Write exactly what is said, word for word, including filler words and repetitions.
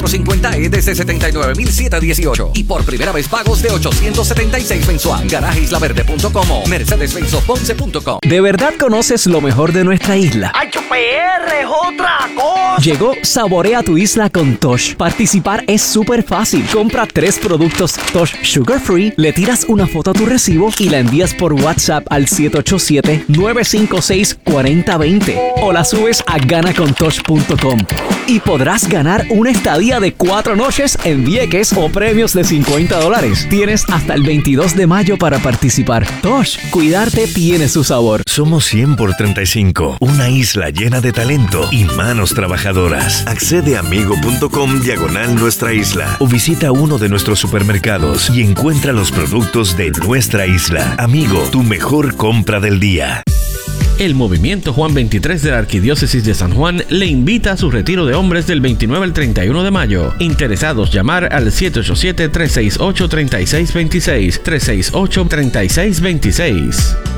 cincuenta E desde setenta y nueve mil setecientos dieciocho. Y por primera vez pagos de ochocientos setenta y seis mensual. Garaje isla verde punto com o Mercedes Benz Ponce punto com. ¿De verdad conoces lo mejor de nuestra isla? ¡Ay, P R es otra cosa! Llegó Saborea tu isla con Tosh. Participar es súper fácil. Compra tres productos Tosh Sugar Free, le tiras una foto a tu recibo y la envías por WhatsApp al siete ocho siete, nueve cinco seis, cuatro cero dos cero o la subes a gana con tosh punto com y podrás ganar una estadía de cuatro noches en Vieques o premios de cincuenta dólares. Tienes hasta el veintidós de mayo para participar. Tosh, cuidarte tiene su sabor. Somos cien por treinta y cinco, una isla llena de talento y manos trabajadoras. Accede a amigo punto com diagonal nuestra isla o visita uno de nuestros supermercados y encuentra los productos de nuestra isla. Amigo, tu mejor compra del día. El Movimiento Juan veintitrés de la Arquidiócesis de San Juan le invita a su retiro de hombres del veintinueve al treinta y uno de mayo. Interesados, llamar al siete ocho siete, tres seis ocho, tres seis dos seis, tres seis ocho, tres seis dos seis.